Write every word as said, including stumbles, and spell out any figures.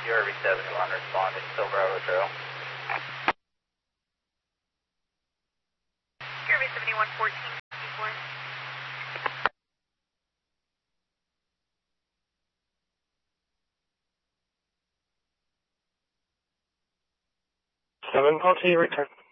U R V seventy-one responding, still Bravo Trail. U R V seventy-one fourteen fifty-four. seven Delta, return.